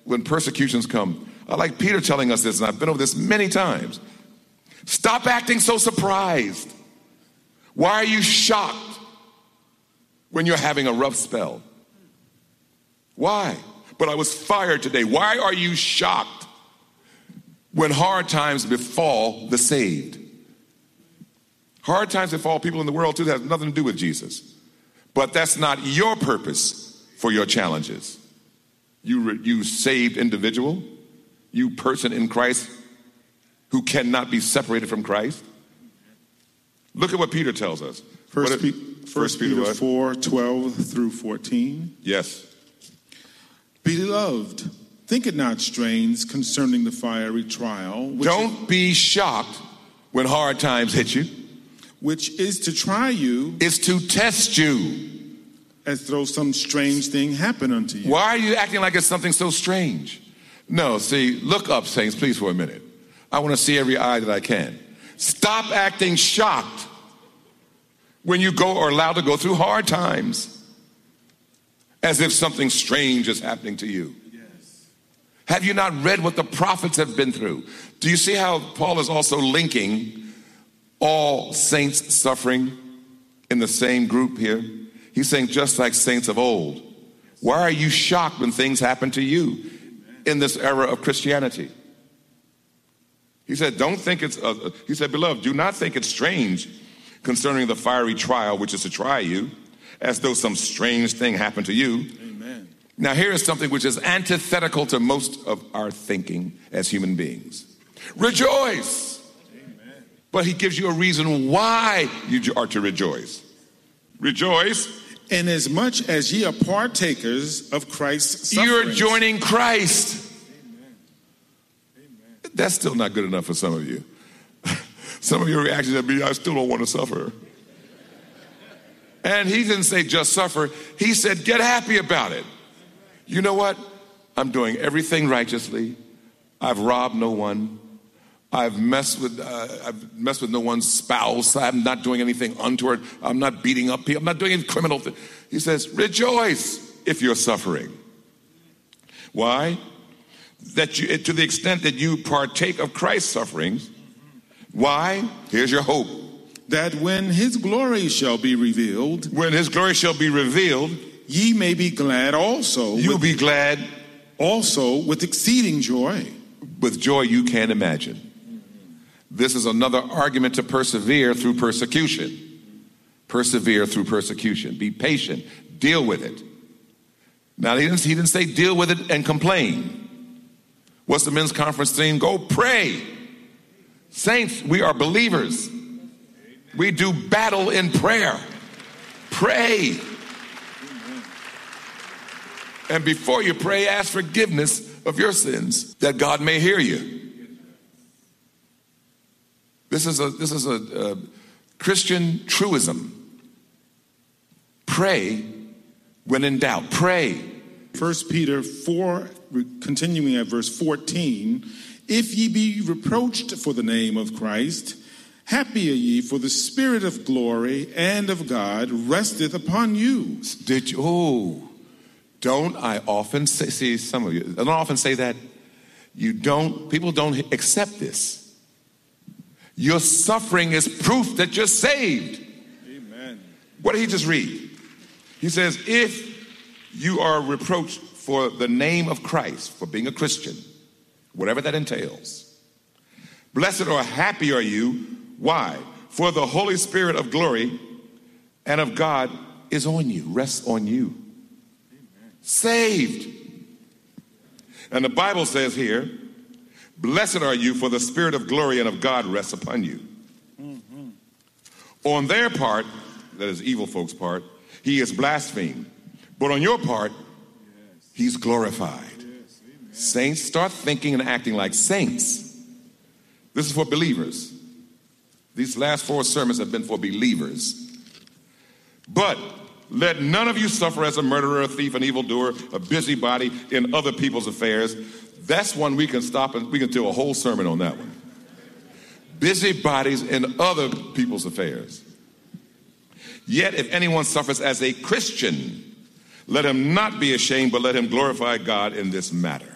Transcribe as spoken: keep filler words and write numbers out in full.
when persecutions come, I like Peter telling us this, and I've been over this many times. Stop acting so surprised. Why are you shocked when you're having a rough spell? Why? But I was fired today. Why are you shocked when hard times befall the saved? Hard times befall people in the world too that has nothing to do with Jesus. But that's not your purpose for your challenges. You, you saved individual, you person in Christ who cannot be separated from Christ. Look at what Peter tells us. First, Pe- First Peter, Peter four, twelve through fourteen. Yes. Beloved, think it not strange concerning the fiery trial. Which Don't is, be shocked when hard times hit you. Which is to try you. Is to test you. As though some strange thing happened unto you. Why are you acting like it's something so strange? No, see, look up, saints, please, for a minute. I want to see every eye that I can. Stop acting shocked when you go or allowed to go through hard times. As if something strange is happening to you. Yes. Have you not read what the prophets have been through? Do you see how Paul is also linking all saints suffering in the same group here? He's saying just like saints of old. Why are you shocked when things happen to you in this era of Christianity? He said, don't think it's, uh, he said, beloved, do not think it's strange concerning the fiery trial which is to try you, as though some strange thing happened to you. Amen. Now here is something which is antithetical to most of our thinking as human beings. Rejoice. Amen. But he gives you a reason why you are to rejoice. Rejoice. Inasmuch as ye are partakers of Christ's sufferings. You're joining Christ. Amen. Amen. That's still not good enough for some of you. Some of your reactions would be, I still don't want to suffer. And he didn't say just suffer. He said, get happy about it. You know what? I'm doing everything righteously. I've robbed no one. I've messed with uh, I've messed with no one's spouse. I'm not doing anything untoward. I'm not beating up people. I'm not doing any criminal thing. He says, rejoice if you're suffering. Why? That you, to the extent that you partake of Christ's sufferings. Why? Here's your hope. That when his glory shall be revealed. When his glory shall be revealed. Ye may be glad also. You'll with, be glad. Also with exceeding joy. With joy you can't imagine. This is another argument to persevere through persecution. Persevere through persecution. Be patient. Deal with it. Now, he didn't, he didn't say deal with it and complain. What's the men's conference theme? Go pray. Saints, we are believers. We do battle in prayer. Pray. And before you pray, ask forgiveness of your sins that God may hear you. This is a this is a, a Christian truism. Pray when in doubt. Pray. First Peter four, continuing at verse fourteen, if ye be reproached for the name of Christ, happy are ye, for the Spirit of glory and of God resteth upon you. Did you? Oh, don't I often say? See, some of you I don't often say that. You don't. People don't accept this. Your suffering is proof that you're saved. Amen. What did he just read? He says, if you are reproached for the name of Christ, for being a Christian, whatever that entails, blessed or happy are you. Why? For the Holy Spirit of glory and of God is on you, rests on you. Amen. Saved. And the Bible says here, blessed are you, for the Spirit of glory and of God rests upon you. Mm-hmm. On their part, that is evil folks' part, he is blasphemed. But on your part, yes, he's glorified. Yes, saints, start thinking and acting like saints. This is for believers. These last four sermons have been for believers. But let none of you suffer as a murderer, a thief, an evildoer, a busybody in other people's affairs. That's one we can stop and we can do a whole sermon on that one. Busybodies in other people's affairs. Yet if anyone suffers as a Christian, let him not be ashamed, but let him glorify God in this matter.